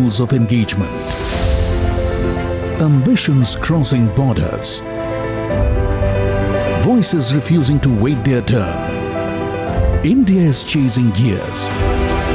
rules of engagement. Ambitions crossing borders. Voices refusing to wait their turn. India is chasing gears.